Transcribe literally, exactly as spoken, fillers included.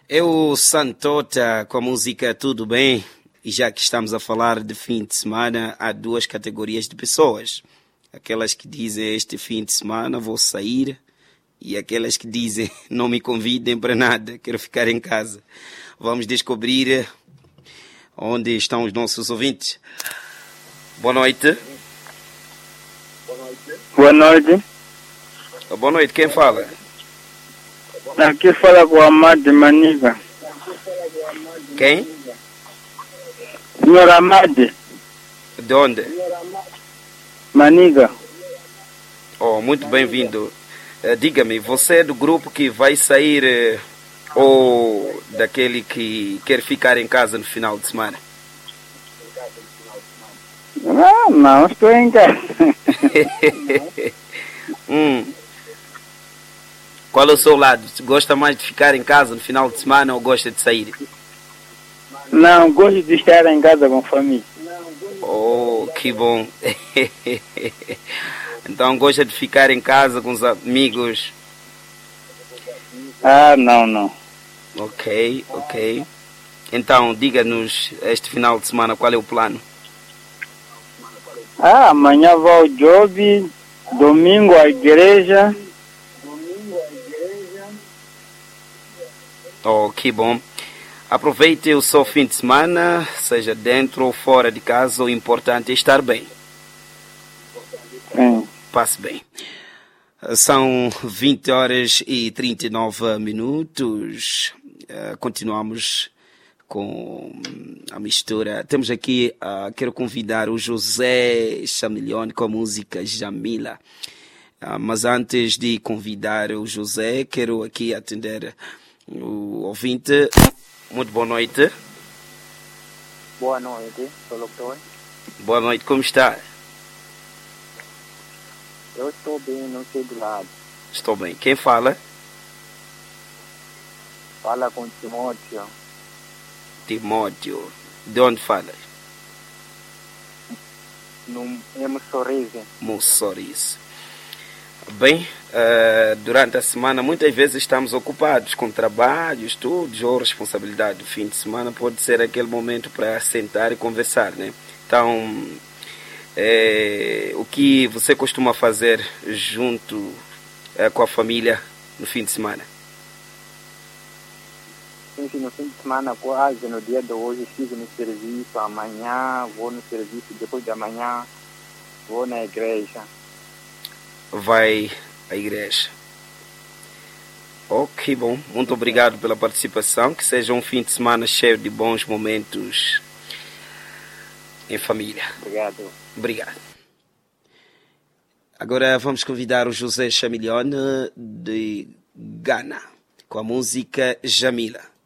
Eu, Santota, com a música Tudo Bem, e já que estamos a falar de fim de semana, há duas categorias de pessoas. Aquelas que dizem este fim de semana vou sair e aquelas que dizem não me convidem para nada, quero ficar em casa. Vamos descobrir onde estão os nossos ouvintes. Boa noite. Boa noite. Boa noite, quem fala? Aqui fala com o Amado de Maniga. Quem? Senhor Amado. De onde? Maniga. Oh, muito bem-vindo. Uh, diga-me, você é do grupo que vai sair uh, ou daquele que quer ficar em casa no final de semana? Não, não, estou em casa. hum. Qual é o seu lado? Gosta mais de ficar em casa no final de semana ou gosta de sair? Não, gosto de estar em casa com a família. Oh, que bom. Então gosta de ficar em casa com os amigos? Ah, não, não. Ok, ok. Então diga-nos este final de semana qual é o plano? Ah, amanhã vou ao job, domingo à igreja. Oh, que bom. Aproveite o seu fim de semana, seja dentro ou fora de casa, o importante é estar bem. Sim. Passe bem. São vinte horas e trinta e nove minutos. Uh, continuamos com a mistura. Temos aqui, uh, quero convidar o José Chameleone com a música Jamila. Uh, mas antes de convidar o José, quero aqui atender o ouvinte. Muito boa noite. Boa noite, sou doutor. Boa noite, como está? Eu estou bem, não sei do lado. Estou bem. Quem fala? Fala com Timóteo. Timóteo. De onde fala? No é Mussorese. Mussorese. Bem, uh, durante a semana muitas vezes estamos ocupados com trabalho, estudos ou responsabilidade. O fim de semana pode ser aquele momento para sentar e conversar, né? Então, é, o que você costuma fazer junto é, com a família no fim de semana? Sim, no fim de semana, quase no dia de hoje, estive no serviço, amanhã vou no serviço, depois de amanhã vou na igreja. Vai à igreja. Ok, bom. Muito obrigado pela participação. Que seja um fim de semana cheio de bons momentos em família. Obrigado. Obrigado. Agora vamos convidar o José Chameleone de Ghana com a música Jamila.